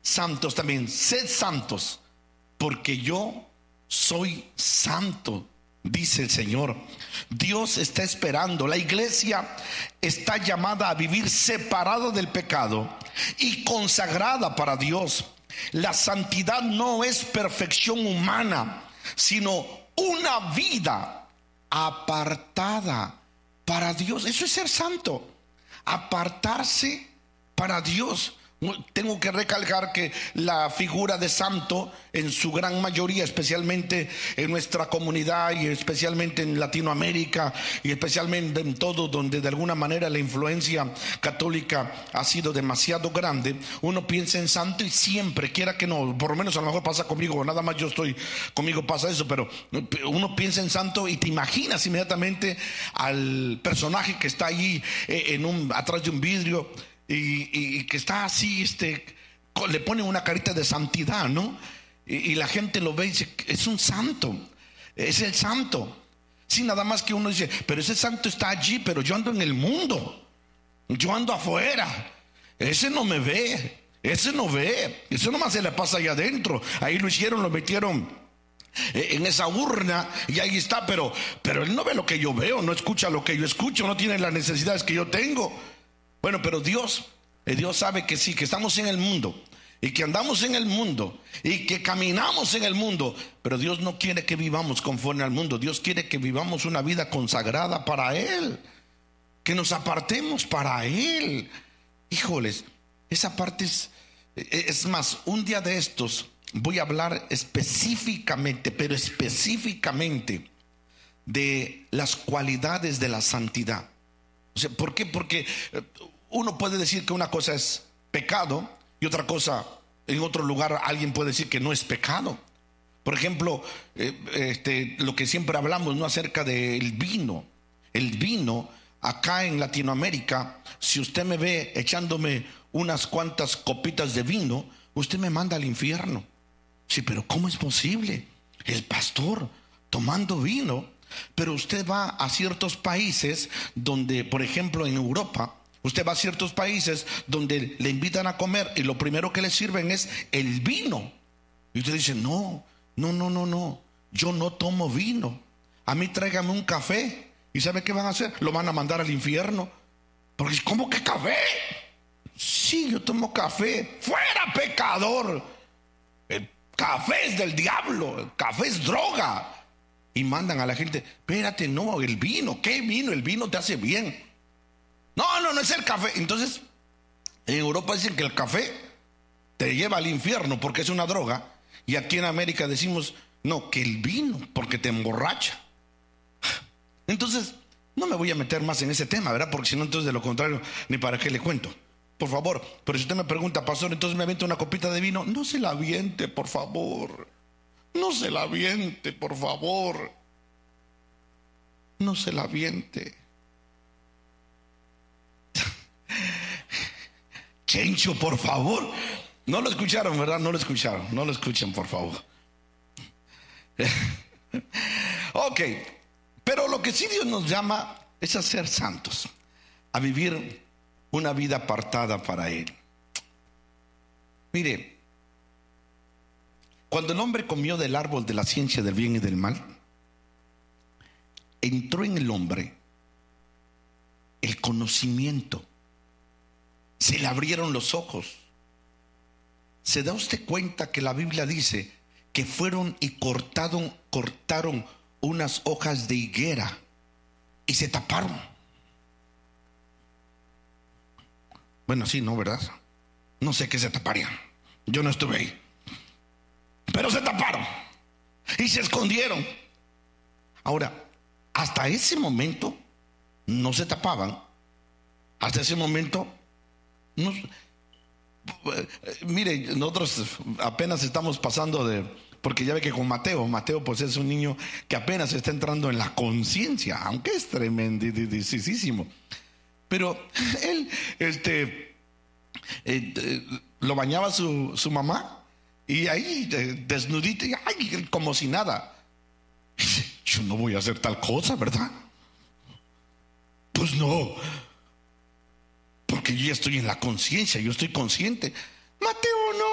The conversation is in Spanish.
santos también. Sed santos, porque yo soy santo, dice el Señor. Dios está esperando. La iglesia está llamada a vivir separada del pecado y consagrada para Dios. La santidad no es perfección humana, sino una vida apartada para Dios. Eso es ser santo, apartarse para Dios. Tengo que recalcar que la figura de santo, en su gran mayoría, especialmente en nuestra comunidad y especialmente en Latinoamérica y especialmente en todo donde de alguna manera la influencia católica ha sido demasiado grande, uno piensa en santo y siempre, quiera que no, por lo menos a lo mejor pasa conmigo, nada más yo estoy, conmigo pasa eso, pero uno piensa en santo y te imaginas inmediatamente al personaje que está allí atrás de un vidrio y que está así, le ponen una carita de santidad, ¿no? Y la gente lo ve y dice, es un santo, es el santo. Sí, nada más que uno dice, pero ese santo está allí, pero yo ando en el mundo, yo ando afuera, ese no me ve, ese no ve, eso nomás se le pasa allá adentro. Ahí lo metieron en esa urna y ahí está, pero él no ve lo que yo veo, no escucha lo que yo escucho, no tiene las necesidades que yo tengo. Bueno, pero Dios sabe que sí, que estamos en el mundo y que andamos en el mundo y que caminamos en el mundo, pero Dios no quiere que vivamos conforme al mundo. Dios quiere que vivamos una vida consagrada para Él, que nos apartemos para Él. Híjoles, esa parte es más, un día de estos voy a hablar específicamente, pero específicamente de las cualidades de la santidad. O sea, ¿por qué? Porque uno puede decir que una cosa es pecado y otra cosa, en otro lugar alguien puede decir que no es pecado. Por ejemplo, lo que siempre hablamos, ¿no?, acerca del vino. El vino, acá en Latinoamérica, si usted me ve echándome unas cuantas copitas de vino, usted me manda al infierno. Sí, pero ¿cómo es posible? El pastor tomando vino. Pero usted va a ciertos países donde, por ejemplo, en Europa, usted va a ciertos países donde le invitan a comer y lo primero que le sirven es el vino. Y usted dice, no, yo no tomo vino. A mí tráigame un café. ¿Y sabe qué van a hacer? Lo van a mandar al infierno. Porque, ¿cómo que café? Sí, yo tomo café. ¡Fuera, pecador! El café es del diablo, el café es droga. Y mandan a la gente, espérate, no, el vino, ¿qué vino? El vino te hace bien. No es el café. Entonces, en Europa dicen que el café te lleva al infierno porque es una droga. Y aquí en América decimos, no, que el vino porque te emborracha. Entonces, no me voy a meter más en ese tema, ¿verdad? Porque si no, entonces de lo contrario, ni para qué le cuento. Por favor, pero si usted me pregunta, pastor, entonces me avienta una copita de vino, no se la aviente, por favor. No se la aviente, por favor. No se la aviente. Chencho, por favor. No lo escucharon, ¿verdad? No lo escucharon. No lo escuchen, por favor. Ok. Pero lo que sí Dios nos llama es a ser santos, a vivir una vida apartada para Él. Mire, cuando el hombre comió del árbol de la ciencia del bien y del mal, entró en el hombre el conocimiento. Se le abrieron los ojos. ¿Se da usted cuenta que la Biblia dice que fueron y cortaron unas hojas de higuera y se taparon? Bueno, sí, ¿no, verdad? No sé qué se taparían. Yo no estuve ahí. Pero se taparon y se escondieron. Ahora, hasta ese momento no se tapaban. Hasta ese momento no. Mire, nosotros apenas estamos pasando porque ya ve que con Mateo pues es un niño que apenas está entrando en la conciencia, aunque es tremendísimo. Pero él lo bañaba su mamá y ahí desnudito, y ay, como si nada. Yo no voy a hacer tal cosa, ¿verdad? Pues no, porque yo ya estoy en la conciencia, yo estoy consciente. Mateo